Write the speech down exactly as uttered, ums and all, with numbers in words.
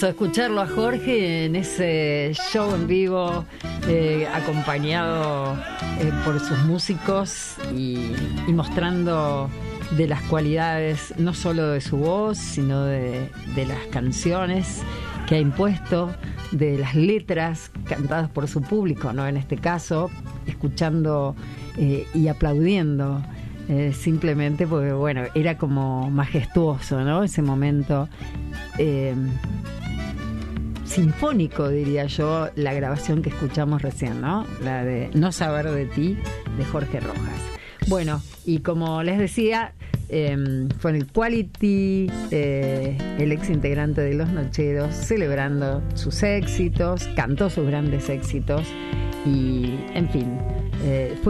hermoso escucharlo a Jorge en ese show en vivo, eh, acompañado eh, por sus músicos y, y mostrando de las cualidades no solo de su voz, sino de, de las canciones que ha impuesto, de las letras cantadas por su público, ¿no? En este caso, escuchando eh, y aplaudiendo. Eh, simplemente porque, bueno, era como majestuoso, ¿no? Ese momento eh, sinfónico, diría yo, la grabación que escuchamos recién, ¿no? La de No saber de ti, de Jorge Rojas. Bueno, y como les decía, eh, fue en el Quality, eh, el ex integrante de Los Nocheros, celebrando sus éxitos, cantó sus grandes éxitos y, en fin, eh, fue